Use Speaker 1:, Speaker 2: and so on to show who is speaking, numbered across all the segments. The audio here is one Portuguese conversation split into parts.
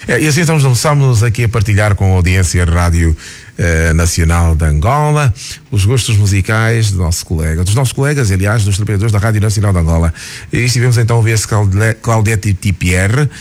Speaker 1: E assim estamos aqui a partilhar com a audiência Rádio Nacional de Angola os gostos musicais dos nossos colegas, aliás, dos trabalhadores da Rádio Nacional de Angola. E estivemos então a ouvir-se Claudette Tipierre,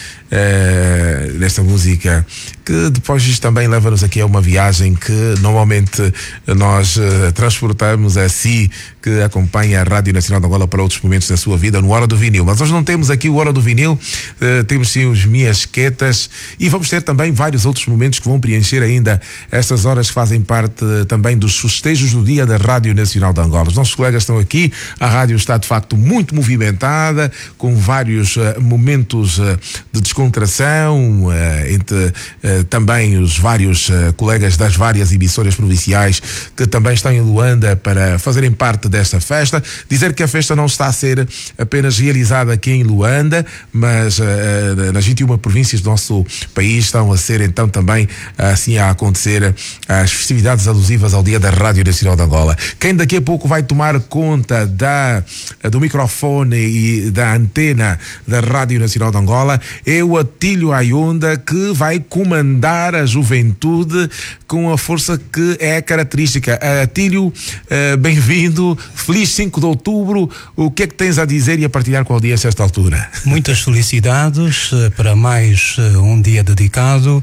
Speaker 1: nesta música, que depois isto também leva-nos aqui a uma viagem que normalmente nós transportamos a si, que acompanha a Rádio Nacional de Angola para outros momentos da sua vida, no Hora do Vinil. Mas hoje não temos aqui o Hora do Vinil, temos sim os Minhas Quetas, e vamos ter também vários outros momentos que vão preencher ainda estas horas que fazem parte também dos festejos do Dia da Rádio Nacional de Angola. Os nossos colegas estão aqui, a rádio está de facto muito movimentada, com vários momentos de descontração, entre também os vários colegas das várias emissoras provinciais que também estão em Luanda para fazerem parte desta festa. Dizer que a festa não está a ser apenas realizada aqui em Luanda, mas nas 21 províncias do nosso país estão a ser então também assim a acontecer as festividades alusivas ao Dia da Rádio Nacional de Angola. Quem daqui a pouco vai tomar conta do microfone e da antena da Rádio Nacional de Angola é o Atílio Ayunda, que vai comandar a juventude com a força que é característica. Atílio, bem-vindo, feliz 5 de outubro, o que é que tens a dizer e a partilhar com a audiência a esta altura?
Speaker 2: Muitas felicidades para mais um dia dedicado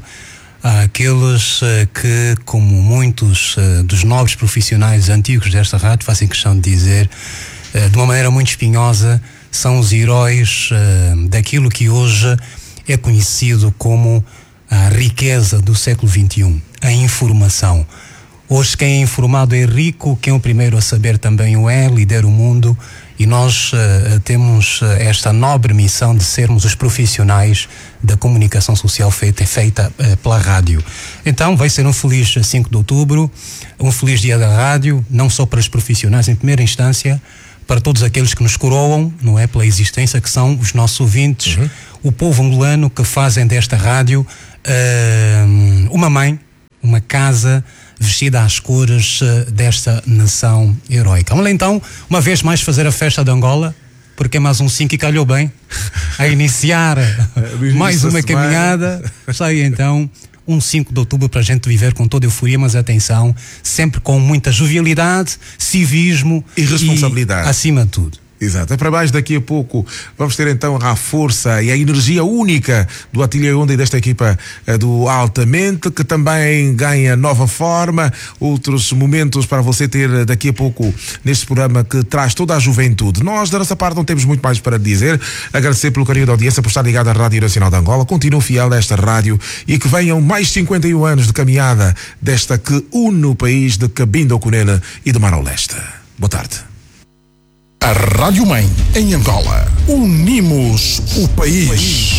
Speaker 2: àqueles que, como muitos dos nobres profissionais antigos desta rádio, fazem questão de dizer, de uma maneira muito espinhosa, são os heróis daquilo que hoje é conhecido como a riqueza do século XXI, a informação. Hoje quem é informado é rico, quem é o primeiro a saber também o é, lidera o mundo, e nós temos esta nobre missão de sermos os profissionais da comunicação social feita pela rádio. Então vai ser um feliz 5 de outubro, um feliz dia da rádio, não só para os profissionais em primeira instância, para todos aqueles que nos coroam, não é, pela existência, que são os nossos ouvintes, o povo angolano, que fazem desta rádio uma mãe, uma casa vestida às cores desta nação heroica. Vamos lá então, uma vez mais, fazer a festa de Angola, porque é mais um 5 e calhou bem, a iniciar mais uma caminhada. Sai então um 5 de outubro para a gente viver com toda a euforia, mas atenção, sempre com muita jovialidade, civismo
Speaker 1: e responsabilidade.
Speaker 2: E, acima de tudo.
Speaker 1: Exato, é para mais daqui a pouco vamos ter então a força e a energia única do Atílio Ayunda e desta equipa do Altamente, que também ganha nova forma, outros momentos para você ter daqui a pouco neste programa que traz toda a juventude. Nós da nossa parte não temos muito mais para dizer, agradecer pelo carinho da audiência, por estar ligado à Rádio Nacional de Angola, continue fiel a esta rádio e que venham mais 51 anos de caminhada desta que une o país de Cabinda ao Cunene e de Mar ao Leste. Boa tarde.
Speaker 3: A Rádio Mãe em Angola. Unimos o país.